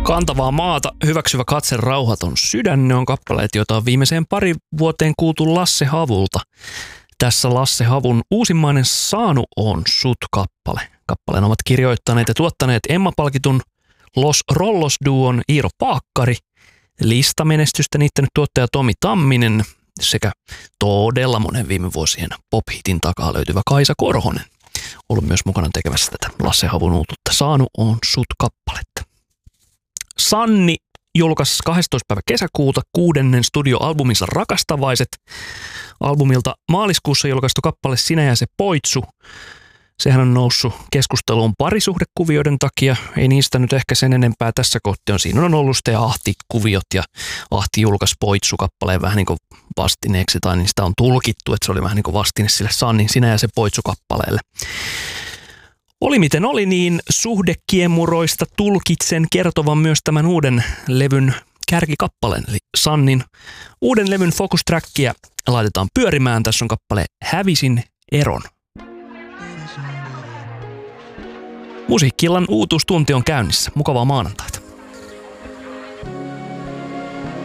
Kantavaa maata, hyväksyvä katse, rauhaton sydän, ne on kappaleet, joita on viimeiseen pari vuoteen kuultu Lasse Havulta. Tässä Lasse Havun uusimmainen Saanu on sut-kappale. Kappaleen ovat kirjoittaneet ja tuottaneet Emma-palkitun Los Rollos-duon Iiro Paakkari, listamenestystä niittänyt tuottaja Tomi Tamminen sekä todella monen viime vuosien pop-hitin takaa löytyvä Kaisa Korhonen. Ollut myös mukana tekemässä tätä Lasse Havun uututta Saanu on sut-kappaletta. Sanni julkaisi 12. päivä kesäkuuta 6. studioalbuminsa Rakastavaiset. Albumilta maaliskuussa julkaistu kappale Sinä ja se poitsu. Sehän on noussut keskusteluun parisuhdekuvioiden takia. Ei niistä nyt ehkä sen enempää tässä kohtaa. Siinä on ollut sitten Ahti-kuviot ja Ahti julkaisi poitsu-kappaleen vähän niin kuin vastineeksi. Tai niistä on tulkittu, että se oli vähän niin kuin vastine sille Sannin Sinä ja se poitsu-kappaleelle. Oli miten oli, niin suhdekiemuroista tulkitsen kertovan myös tämän uuden levyn kärkikappaleen, eli Sannin uuden levyn Focus-trackia laitetaan pyörimään. Tässä on kappale Hävisin eron. Musiikki-illan uutuustunti on käynnissä. Mukavaa maanantaita.